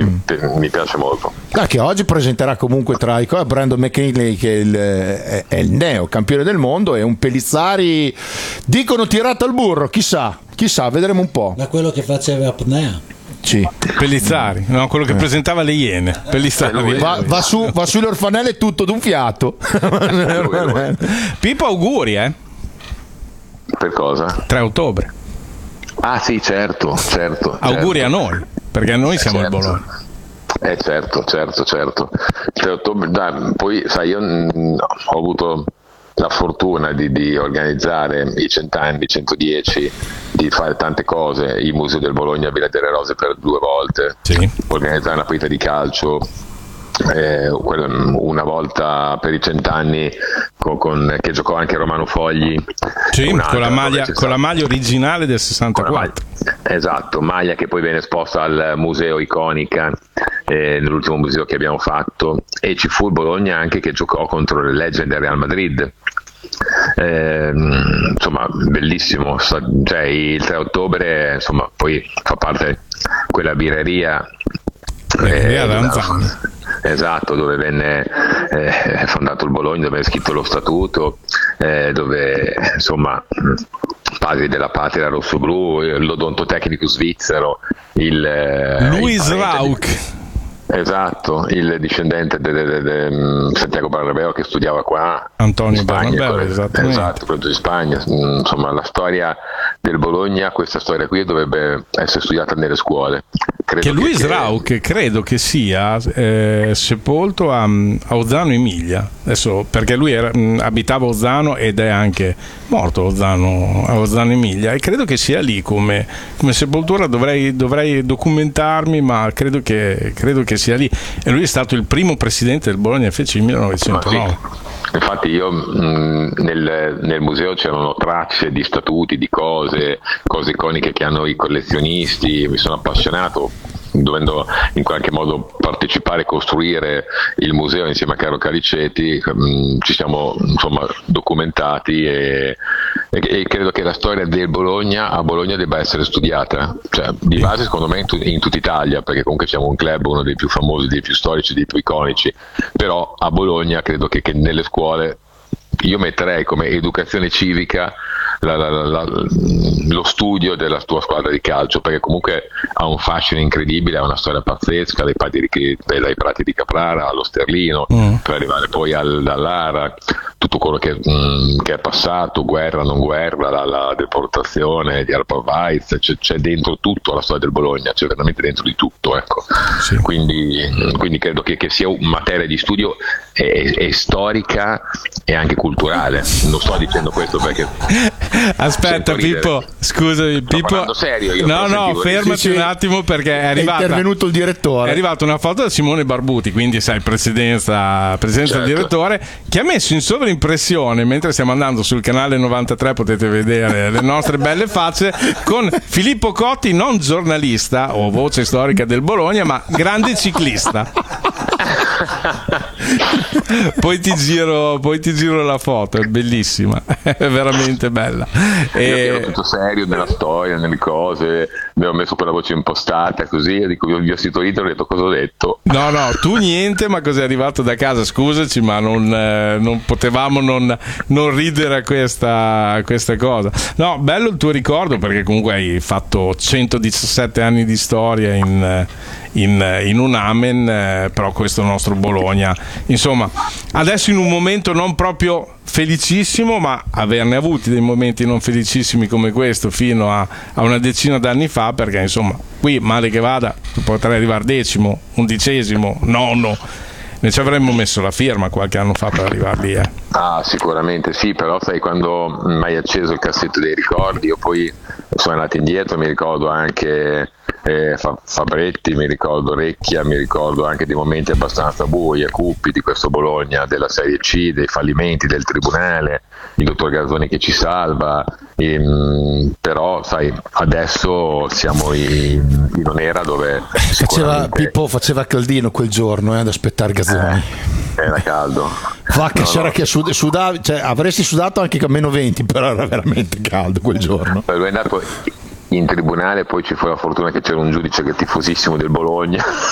mi piace molto. Che oggi presenterà comunque tra i Brandon McKinley, che è il neo campione del mondo, e un Pellizzari, dicono tirato al burro, chissà, vedremo un po'. Da quello che faceva apnea. Sì. Pellizzari, no, quello che presentava le Iene. Pellizzari va sulle orfanelle tutto d'un fiato. Pippo, auguri, Per cosa? 3 ottobre. Ah sì, certo. Auguri a noi, perché noi siamo il Bologna. Certo. 3 ottobre, dai, poi sai, io ho avuto la fortuna di organizzare i 100 anni, 110, di fare tante cose, il Museo del Bologna a Villa delle Rose per 2 volte, sì. Organizzare una partita di calcio, una volta per i 100 anni che giocò anche Romano Fogli, sì, con la maglia originale del 64. Esatto, maglia che poi viene esposta al museo Iconica, nell'ultimo museo che abbiamo fatto, e ci fu il Bologna anche che giocò contro le Legend del Real Madrid. Insomma, bellissimo, cioè, il 3 ottobre insomma, poi fa parte quella birreria esatto, dove venne fondato il Bologna, dove è scritto lo statuto, dove insomma padri della patria rossoblu, l'odontotecnico svizzero, Luis Rauch. Esatto, il discendente di Santiago Bernabéu che studiava qua, Antonio Bernabéu, esatto, quello di Spagna. Insomma, la storia del Bologna, questa storia qui dovrebbe essere studiata nelle scuole. Luis Rauch credo che sia sepolto a Ozzano Emilia, adesso, perché lui abitava a Ozzano ed è anche morto a Ozzano Emilia, e credo che sia lì come sepoltura. Dovrei documentarmi, ma credo che sia lì, e lui è stato il primo presidente del Bologna, fece il 1909. Infatti io nel museo c'erano tracce di statuti, di cose iconiche che hanno i collezionisti. Mi sono appassionato, dovendo in qualche modo partecipare e costruire il museo insieme a Caro Calicetti. Ci siamo insomma documentati e credo che la storia del Bologna a Bologna debba essere studiata, cioè, di base secondo me in tutta Italia, perché comunque siamo un club, uno dei più famosi, dei più storici, dei più iconici, però a Bologna credo che nelle scuole io metterei come educazione civica lo studio della tua squadra di calcio, perché comunque ha un fascino incredibile, ha una storia pazzesca, dai prati di Caprara allo Sterlino, per arrivare poi dall'Ara, tutto quello che è passato, guerra, non guerra, la deportazione di Arpa Weiz, c'è dentro tutto la storia del Bologna, c'è veramente dentro di tutto, ecco. Sì. Quindi credo che sia una materia di studio è storica e anche culturale. Non sto dicendo questo perché aspetta Pippo, scusami Pippo, parlando serio, io no, fermati un attimo, perché è intervenuto il direttore, è arrivata una foto da Simone Barbuti, quindi sai, presidenza certo. del direttore, che ha messo in sovraimpressione, mentre stiamo andando sul canale 93 potete vedere le nostre belle facce, con Filippo Cotti, non giornalista o voce storica del Bologna, ma grande ciclista. Poi ti giro la foto, è bellissima, è veramente bella. Io ero tutto serio nella storia, nelle cose, mi ho messo quella voce impostata così, e dico, vi ho sentito ridere, ho detto cosa ho detto. No, tu niente, ma cos'è arrivato da casa, scusaci, ma non potevamo non ridere a questa cosa. No, bello il tuo ricordo, perché comunque hai fatto 117 anni di storia in un amen, però questo nostro Bologna, insomma, adesso in un momento non proprio felicissimo, ma averne avuti dei momenti non felicissimi come questo fino a una decina d'anni fa, perché insomma qui male che vada potrei arrivare 10°, 11°, 9°, ne ci avremmo messo la firma qualche anno fa per arrivare lì. Ah, sicuramente sì, però sai, quando mi hai acceso il cassetto dei ricordi, io poi sono andato indietro, mi ricordo anche Fabretti, mi ricordo Recchia, mi ricordo anche dei momenti abbastanza bui e cupi di questo Bologna, della Serie C, dei fallimenti del Tribunale, il dottor Garzoni che ci salva, però sai, adesso siamo in un'era dove Pippo faceva caldino quel giorno ad aspettare Garzoni. Era caldo. Vacca, c'era che sudavi, cioè, avresti sudato anche con -20, però era veramente caldo quel giorno. Lui è andato in tribunale, poi ci fu la fortuna che c'era un giudice che è tifosissimo del Bologna